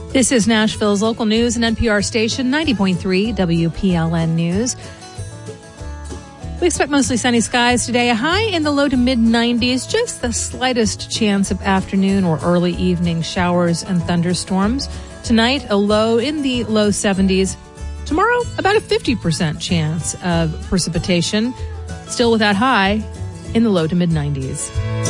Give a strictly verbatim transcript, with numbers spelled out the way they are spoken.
This is Nashville's local news and N P R station ninety point three W P L N News. We expect mostly sunny skies today, a high in the low to mid nineties, just the slightest chance of afternoon or early evening showers and thunderstorms. Tonight, a low in the low seventies. Tomorrow, about a fifty percent chance of precipitation, still with that high in the low to mid nineties.